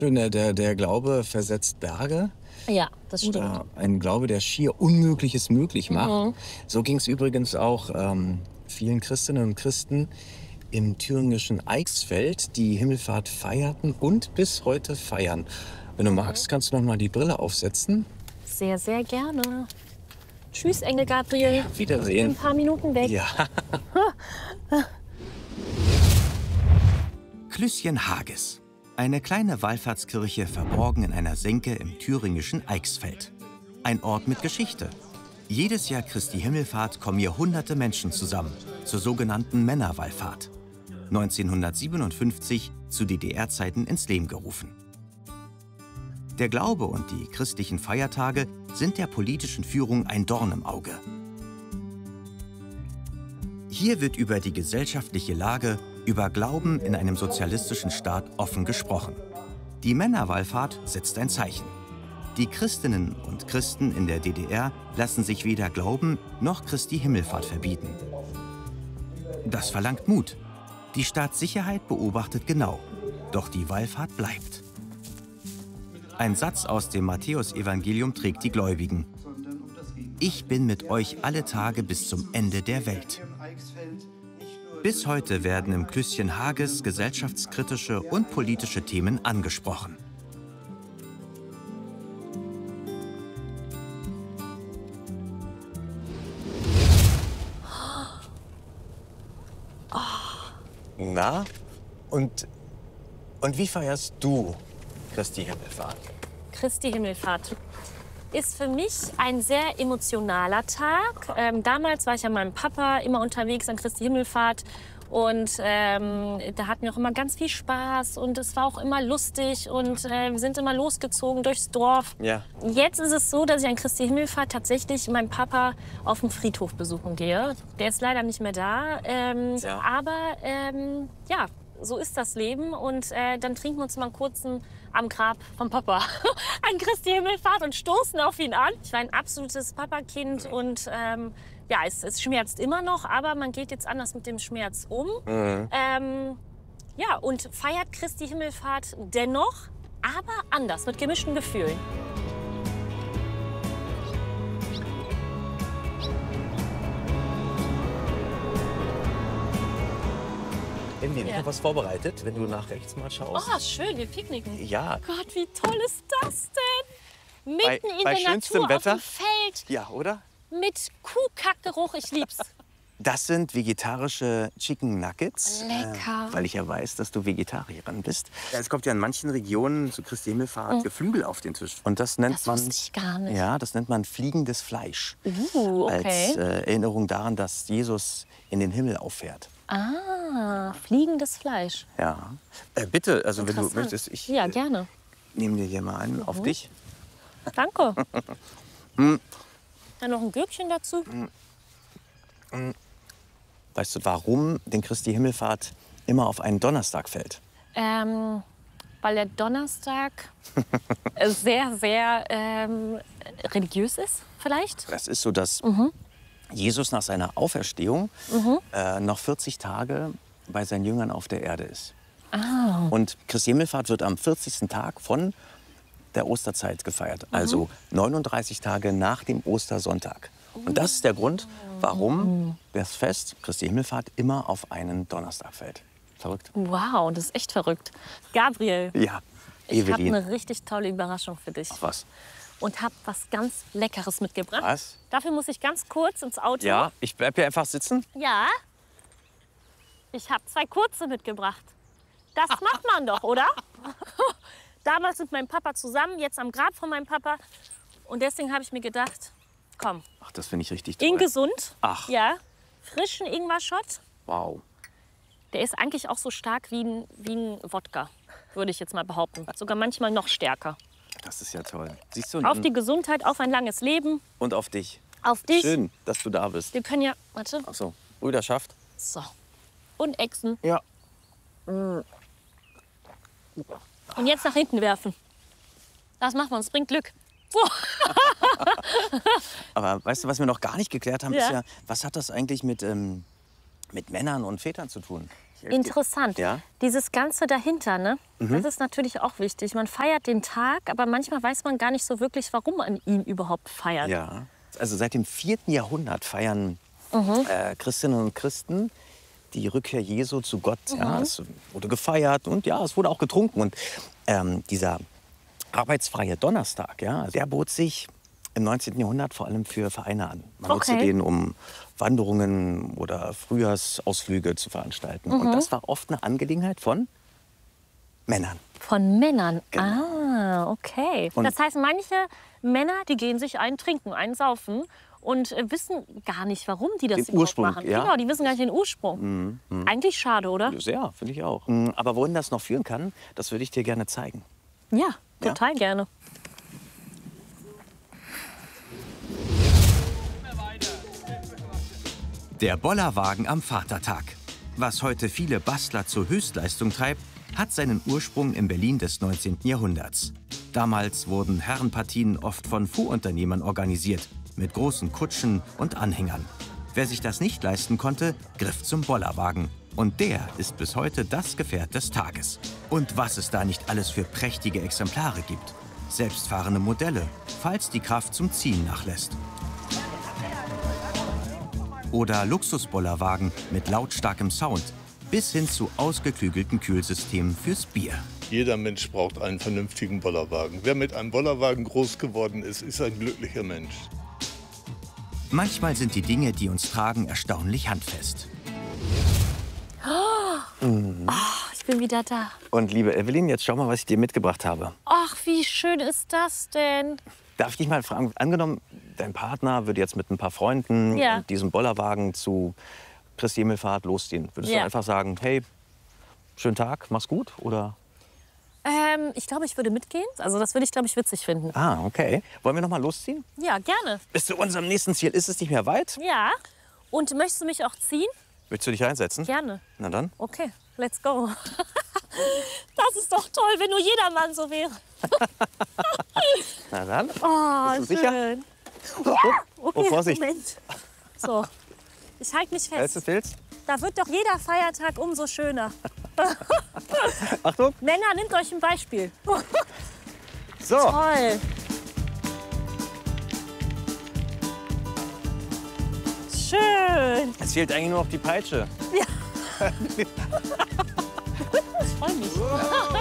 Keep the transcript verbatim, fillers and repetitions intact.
Der, der, der Glaube versetzt Berge. Ja, das stimmt. Oder ein Glaube, der schier Unmögliches möglich macht. Mhm. So ging es übrigens auch ähm, vielen Christinnen und Christen im thüringischen Eichsfeld, die Himmelfahrt feierten und bis heute feiern. Wenn du Mhm. magst, kannst du noch mal die Brille aufsetzen. Sehr, sehr gerne. Tschüss, Engel Gabriel. Wiedersehen. Ein paar Minuten weg. Ja. Klüsschen Hages. Eine kleine Wallfahrtskirche verborgen in einer Senke im thüringischen Eichsfeld. Ein Ort mit Geschichte. Jedes Jahr Christi Himmelfahrt kommen hier hunderte Menschen zusammen zur sogenannten Männerwallfahrt. neunzehnhundertsiebenundfünfzig zu D D R-Zeiten ins Leben gerufen. Der Glaube und die christlichen Feiertage sind der politischen Führung ein Dorn im Auge. Hier wird über die gesellschaftliche Lage, über Glauben in einem sozialistischen Staat offen gesprochen. Die Männerwallfahrt setzt ein Zeichen. Die Christinnen und Christen in der D D R lassen sich weder Glauben noch Christi Himmelfahrt verbieten. Das verlangt Mut. Die Staatssicherheit beobachtet genau, doch die Wallfahrt bleibt. Ein Satz aus dem Matthäusevangelium trägt die Gläubigen. Ich bin mit euch alle Tage bis zum Ende der Welt. Bis heute werden im Klüsschen Hages gesellschaftskritische und politische Themen angesprochen. Na, und, und wie feierst du Christi Himmelfahrt? Christi Himmelfahrt ist für mich ein sehr emotionaler Tag. Ähm, damals war ich ja mit meinem Papa immer unterwegs an Christi Himmelfahrt. Und ähm, da hatten wir auch immer ganz viel Spaß und es war auch immer lustig und äh, wir sind immer losgezogen durchs Dorf. Ja. Jetzt ist es so, dass ich an Christi Himmelfahrt tatsächlich meinen Papa auf dem Friedhof besuchen gehe. Der ist leider nicht mehr da, ähm, Ja. aber ähm, ja, so ist das Leben. Und äh, dann trinken wir uns mal einen kurzen am Grab vom Papa an Christi Himmelfahrt und stoßen auf ihn an. Ich war ein absolutes Papakind und ähm, ja, es, es schmerzt immer noch, aber man geht jetzt anders mit dem Schmerz um. Mhm. Ähm, ja, und feiert Christi Himmelfahrt dennoch, aber anders, mit gemischten Gefühlen. Haben wir Ja. noch was vorbereitet, wenn du nach rechts mal schaust? Oh, schön, wir picknicken. Ja. Gott, wie toll ist das denn? Mitten Bei- in bei der schönstem Natur, auf Wetter? dem Feld, Ja, oder? mit Kuhkackgeruch, ich lieb's. Das sind vegetarische Chicken Nuggets. Lecker. Äh, weil ich ja weiß, dass du Vegetarierin bist. Es kommt ja in manchen Regionen zu Christi Himmelfahrt Geflügel auf den Tisch. Und das nennt Das man. wusste ich gar nicht. Ja, das nennt man fliegendes Fleisch. Uh, okay. Als äh, Erinnerung daran, dass Jesus in den Himmel auffährt. Ah, fliegendes Fleisch. Ja. Äh, bitte, also wenn du Interessant. möchtest, ich Ja, äh, gerne. nehme dir hier mal einen auf dich. Danke. Hm. Dann noch ein Gürkchen dazu. Weißt du, warum denn Christi Himmelfahrt immer auf einen Donnerstag fällt? Ähm, weil der Donnerstag sehr, sehr ähm, religiös ist, vielleicht. Das ist so, dass Jesus nach seiner Auferstehung äh, noch vierzig Tage bei seinen Jüngern auf der Erde ist. Ah. Und Christi Himmelfahrt wird am vierzigsten Tag von der Osterzeit gefeiert. Also neununddreißig Tage nach dem Ostersonntag. Und das ist der Grund, warum das Fest Christi Himmelfahrt immer auf einen Donnerstag fällt. Verrückt. Wow, das ist echt verrückt. Gabriel, Ja, ich habe Evelyn. eine richtig tolle Überraschung für dich. Ach, was? Und habe was ganz Leckeres mitgebracht. Was? Dafür muss ich ganz kurz ins Auto. Ja, ich bleib hier einfach sitzen. Ja. Ich habe zwei kurze mitgebracht. Das macht man doch, oder? Damals mit meinem Papa zusammen, jetzt am Grab von meinem Papa. Und deswegen habe ich mir gedacht, komm, Ach, das finde ich richtig toll. in gesund. Ach. Ja, frischen Ingwer-Shot. Wow. Der ist eigentlich auch so stark wie ein, wie ein Wodka, würde ich jetzt mal behaupten. Sogar manchmal noch stärker. Das ist ja toll. Siehst du? Auf die Gesundheit, auf ein langes Leben, Und auf dich. auf dich. Schön, dass du da bist. Wir können ja, warte, Ach so, Brüderschaft. so. Und Echsen. Ja. Und jetzt nach hinten werfen. Das macht man, es bringt Glück. So. Aber weißt du, was wir noch gar nicht geklärt haben, Ja. ist ja, was hat das eigentlich mit, ähm, mit Männern und Vätern zu tun? Interessant. Ja. Dieses Ganze dahinter, ne? Das ist natürlich auch wichtig. Man feiert den Tag, aber manchmal weiß man gar nicht so wirklich, warum man ihn überhaupt feiert. Ja. Also seit dem vierten Jahrhundert feiern äh, Christinnen und Christen die Rückkehr Jesu zu Gott. Ja, es wurde gefeiert und ja, es wurde auch getrunken. Und ähm, dieser arbeitsfreie Donnerstag, ja, der bot sich im neunzehnten Jahrhundert vor allem für Vereine an. Man nutzte Okay. den, um Wanderungen oder Frühjahrsausflüge zu veranstalten. Und das war oft eine Angelegenheit von Männern. Von Männern. Genau. Ah, okay. Und- das heißt, manche Männer, die gehen sich einen trinken, einen saufen und äh, wissen gar nicht, warum die das Den überhaupt Ursprung, machen. ja. Genau, die wissen gar nicht den Ursprung. Eigentlich schade, oder? Sehr, finde ich auch. Mm, Aber wohin das noch führen kann, das würde ich dir gerne zeigen. Ja, total gerne. Der Bollerwagen am Vatertag. Was heute viele Bastler zur Höchstleistung treibt, hat seinen Ursprung im Berlin des neunzehnten Jahrhunderts. Damals wurden Herrenpartien oft von Fuhrunternehmern organisiert, mit großen Kutschen und Anhängern. Wer sich das nicht leisten konnte, griff zum Bollerwagen. Und der ist bis heute das Gefährt des Tages. Und was es da nicht alles für prächtige Exemplare gibt. Selbstfahrende Modelle, falls die Kraft zum Ziehen nachlässt. Oder Luxusbollerwagen mit lautstarkem Sound, bis hin zu ausgeklügelten Kühlsystemen fürs Bier. Jeder Mensch braucht einen vernünftigen Bollerwagen. Wer mit einem Bollerwagen groß geworden ist, ist ein glücklicher Mensch. Manchmal sind die Dinge, die uns tragen, erstaunlich handfest. Ich bin wieder da. Und liebe Evelyn, jetzt schau mal, was ich dir mitgebracht habe. Ach, wie schön ist das denn? Darf ich dich mal fragen, angenommen, dein Partner würde jetzt mit ein paar Freunden Ja. und diesem Bollerwagen zu Christi Himmelfahrt losziehen. Würdest Ja. du einfach sagen, hey, schönen Tag, mach's gut? Oder? Ähm, ich glaube, ich würde mitgehen. Also das würde ich, glaube ich, witzig finden. Ah, okay. Wollen wir noch mal losziehen? Ja, gerne. Bis zu unserem nächsten Ziel ist es nicht mehr weit. Ja. Und möchtest du mich auch ziehen? Willst du dich reinsetzen? Gerne. Na dann. Okay, let's go. Das ist doch toll, wenn nur jedermann so wäre. Na dann. Oh, Bist du sicher? schön. Oh, Okay, oh, Vorsicht. Moment. So, ich halte mich Hältst du fest. Filz? Da wird doch jeder Feiertag umso schöner. Achtung. Männer, nehmt euch ein Beispiel. So. Toll. Schön. Es fehlt eigentlich nur noch die Peitsche. Ich freue mich.